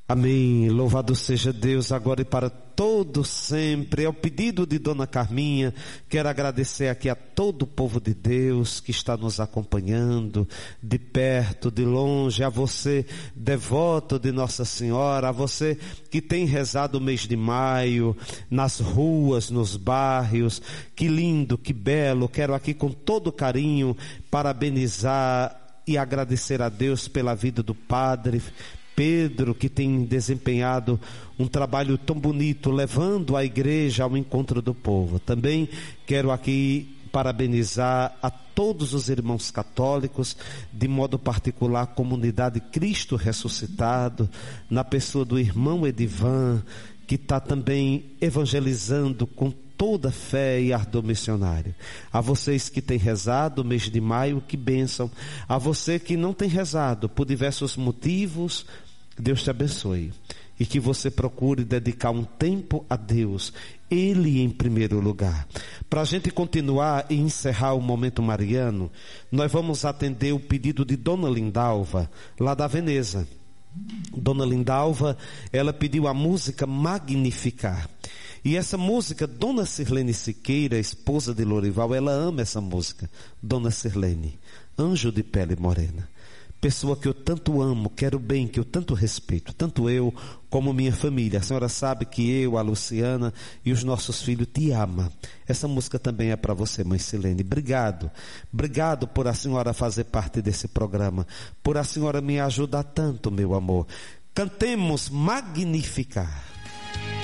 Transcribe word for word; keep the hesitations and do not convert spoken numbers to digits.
Amém. Louvado seja Deus agora e para todo sempre. É o pedido de Dona Carminha. Quero agradecer aqui a todo o povo de Deus que está nos acompanhando, de perto, de longe, a você devoto de Nossa Senhora, a você que tem rezado o mês de maio, nas ruas, nos bairros. Que lindo, que belo. Quero aqui com todo carinho parabenizar e agradecer a Deus pela vida do Padre Pedro, que tem desempenhado um trabalho tão bonito, levando a igreja ao encontro do povo. Também quero aqui parabenizar a todos os irmãos católicos, de modo particular a comunidade Cristo Ressuscitado, na pessoa do irmão Edivan, que está também evangelizando com toda fé e ardor missionário. A vocês que têm rezado o mês de maio, que bênção. A você que não tem rezado por diversos motivos, Deus te abençoe e que você procure dedicar um tempo a Deus, Ele em primeiro lugar. Para a gente continuar e encerrar o momento mariano, nós vamos atender o pedido de Dona Lindalva, lá da Veneza. Dona Lindalva, ela pediu a música Magnificar. E essa música, Dona Sirlene Siqueira, esposa de Lorival, ela ama essa música. Dona Sirlene, anjo de pele morena, pessoa que eu tanto amo, quero bem, que eu tanto respeito, tanto eu como minha família. A senhora sabe que eu, a Luciana e os nossos filhos te amam. Essa música também é para você, mãe Sirlene. Obrigado, obrigado por a senhora fazer parte desse programa, por a senhora me ajudar tanto, meu amor. Cantemos Magnificar.